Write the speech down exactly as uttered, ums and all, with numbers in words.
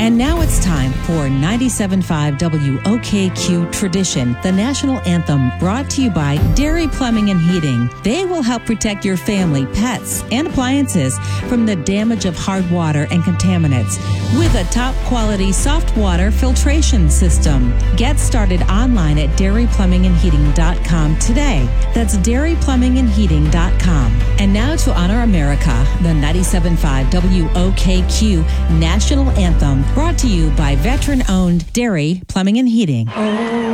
And now it's time for ninety-seven point five W O K Q Tradition, the national anthem, brought to you by Dairy Plumbing and Heating. They will help protect your family, pets, and appliances from the damage of hard water and contaminants with a top-quality soft water filtration system. Get started online at dairy plumbing and heating dot com today. That's dairy plumbing and heating dot com. And now to honor America, the ninety-seven point five W O K Q National Anthem, brought to you by veteran-owned Dairy Plumbing and Heating. Oh.